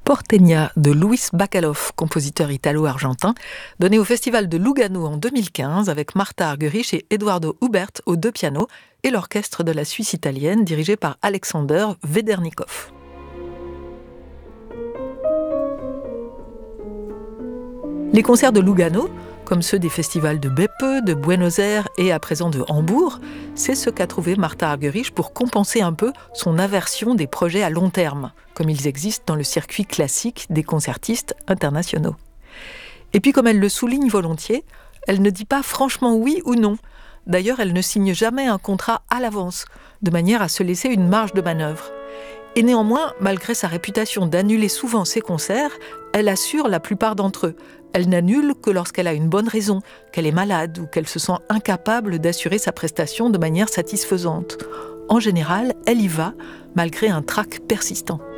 Porteña de Luis Bacalov, compositeur italo-argentin, donné au Festival de Lugano en 2015 avec Martha Argerich et Eduardo Hubert aux deux pianos et l'orchestre de la Suisse italienne dirigé par Alexander Vedernikov. Les concerts de Lugano, comme ceux des festivals de Beppe, de Buenos Aires et à présent de Hambourg, c'est ce qu'a trouvé Martha Argerich pour compenser un peu son aversion des projets à long terme, comme ils existent dans le circuit classique des concertistes internationaux. Et puis comme elle le souligne volontiers, elle ne dit pas franchement oui ou non. D'ailleurs, elle ne signe jamais un contrat à l'avance, de manière à se laisser une marge de manœuvre. Et néanmoins, malgré sa réputation d'annuler souvent ses concerts, elle assure la plupart d'entre eux. Elle n'annule que lorsqu'elle a une bonne raison, qu'elle est malade ou qu'elle se sent incapable d'assurer sa prestation de manière satisfaisante. En général, elle y va, malgré un trac persistant.